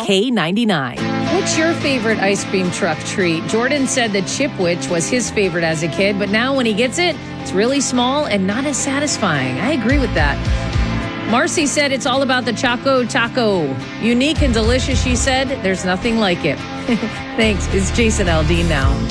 K99. What's your favorite ice cream truck treat? Jordan said the Chipwich was his favorite as a kid, but now when he gets it, it's really small and not as satisfying. I agree with that. Marcy said it's all about the Choco Taco. Unique and delicious, she said. There's nothing like it. Thanks. It's Jason Aldean now.